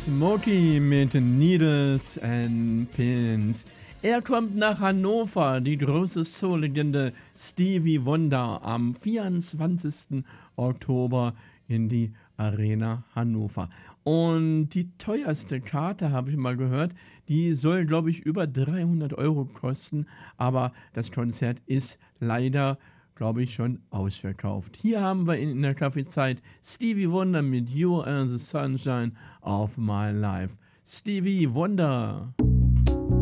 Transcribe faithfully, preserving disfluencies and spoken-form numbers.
Smokey mit Needles and Pins. Er kommt nach Hannover, die große Soul-Legende Stevie Wonder am vierundzwanzigsten Oktober in die Arena Hannover. Und die teuerste Karte, habe ich mal gehört, die soll, glaube ich, über dreihundert Euro kosten. Aber das Konzert ist leider, glaube ich, schon ausverkauft. Hier haben wir in der Kaffeezeit Stevie Wonder mit You Are the Sunshine of My Life. Stevie Wonder.